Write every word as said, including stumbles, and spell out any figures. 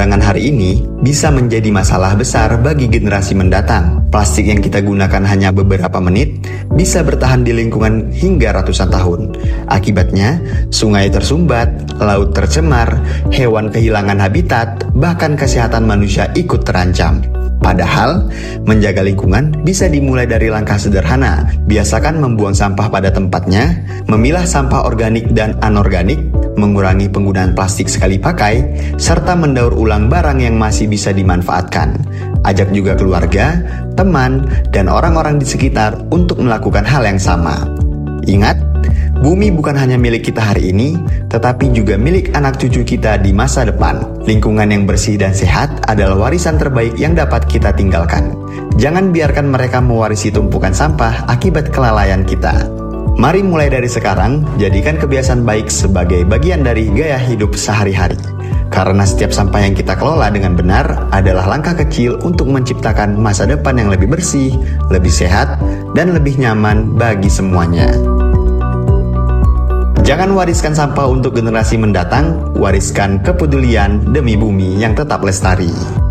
sembarangan hari ini bisa menjadi masalah besar bagi generasi mendatang. Plastik yang kita gunakan hanya beberapa menit bisa bertahan di lingkungan hingga ratusan tahun. Akibatnya, sungai tersumbat, laut tercemar, hewan kehilangan habitat, bahkan kesehatan manusia ikut terancam. Padahal, menjaga lingkungan bisa dimulai dari langkah sederhana. Biasakan membuang sampah pada tempatnya, memilah sampah organik dan anorganik, mengurangi penggunaan plastik sekali pakai, serta mendaur ulang barang yang masih bisa dimanfaatkan. Ajak juga keluarga, teman, dan orang-orang di sekitar untuk melakukan hal yang sama. Ingat, bumi bukan hanya milik kita hari ini, tetapi juga milik anak cucu kita di masa depan. Lingkungan yang bersih dan sehat adalah warisan terbaik yang dapat kita tinggalkan. Jangan biarkan mereka mewarisi tumpukan sampah akibat kelalaian kita. Mari mulai dari sekarang, jadikan kebiasaan baik sebagai bagian dari gaya hidup sehari-hari. Karena setiap sampah yang kita kelola dengan benar adalah langkah kecil untuk menciptakan masa depan yang lebih bersih, lebih sehat, dan lebih nyaman bagi semuanya. Jangan wariskan sampah untuk generasi mendatang, wariskan kepedulian demi bumi yang tetap lestari.